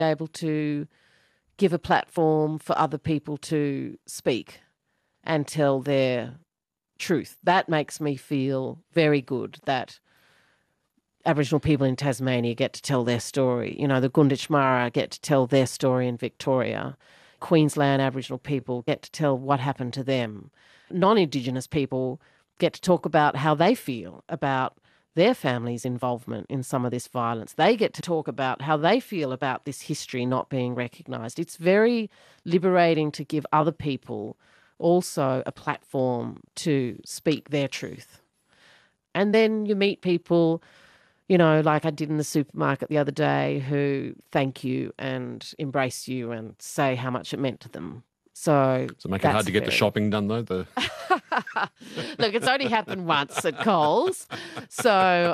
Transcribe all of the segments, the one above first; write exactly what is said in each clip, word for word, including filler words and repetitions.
able to give a platform for other people to speak and tell their truth. That makes me feel very good that Aboriginal people in Tasmania get to tell their story. You know, the Gunditjmara get to tell their story in Victoria. Queensland Aboriginal people get to tell what happened to them. Non-Indigenous people get to talk about how they feel about their family's involvement in some of this violence. They get to talk about how they feel about this history not being recognised. It's very liberating to give other people also a platform to speak their truth. And then you meet people, you know, like I did in the supermarket the other day, who thank you and embrace you and say how much it meant to them. So, so make it hard to get very... the shopping done, though. The Look, it's only happened once at Coles, so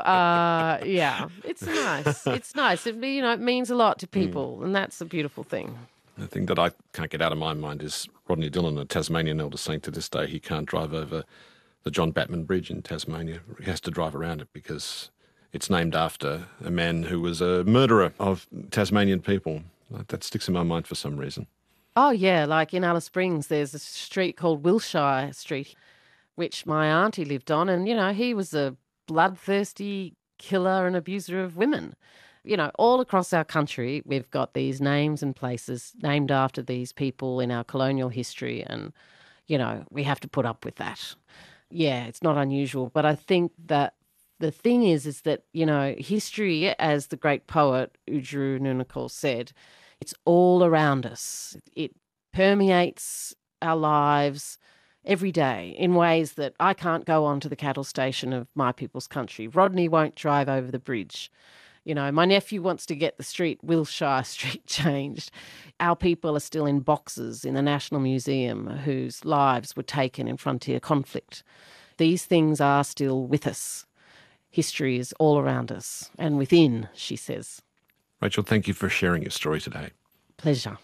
uh, yeah, it's nice. It's nice. It, you know, it means a lot to people, mm. and that's a beautiful thing. The thing that I can't get out of my mind is Rodney Dillon, a Tasmanian elder, saying to this day he can't drive over the John Batman Bridge in Tasmania. He has to drive around it because it's named after a man who was a murderer of Tasmanian people. That sticks in my mind for some reason. Oh, yeah, like in Alice Springs, there's a street called Wilshire Street, which my auntie lived on, and, you know, he was a bloodthirsty killer and abuser of women. You know, all across our country, we've got these names and places named after these people in our colonial history, and, you know, we have to put up with that. Yeah, it's not unusual, but I think that the thing is, is that, you know, history, as the great poet Oodgeroo Noonuccal said, it's all around us. It permeates our lives every day in ways that I can't go onto the cattle station of my people's country. Rodney won't drive over the bridge. You know, my nephew wants to get the street, Wilshire Street, changed. Our people are still in boxes in the National Museum whose lives were taken in frontier conflict. These things are still with us. History is all around us and within, she says. Rachel, thank you for sharing your story today. Pleasure.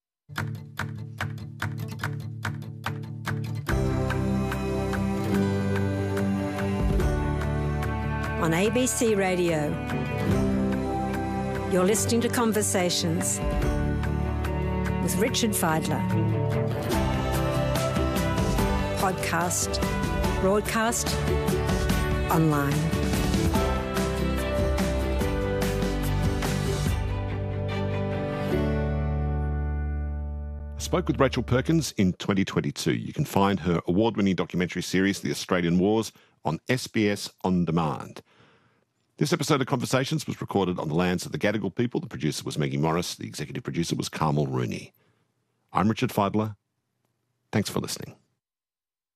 On A B C Radio, you're listening to Conversations with Richard Fidler. Podcast, broadcast, online. Spoke with Rachel Perkins in twenty twenty-two. You can find her award-winning documentary series, The Australian Wars, on S B S On Demand. This episode of Conversations was recorded on the lands of the Gadigal people. The producer was Maggie Morris. The executive producer was Carmel Rooney. I'm Richard Fidler. Thanks for listening.